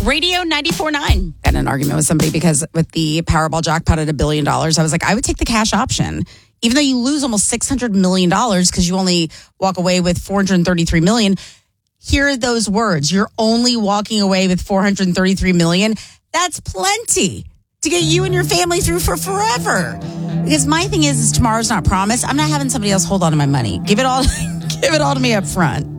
Radio 94.9. Got in an argument with somebody because with the Powerball jackpot at $1 billion, I was like, I would take the cash option. Even though you lose almost $600 million because you only walk away with $433 million. Hear those words. You're only walking away with $433 million. That's plenty to get you and your family through for forever. Because my thing is tomorrow's not promised. I'm not having somebody else hold on to my money. Give it all to me up front.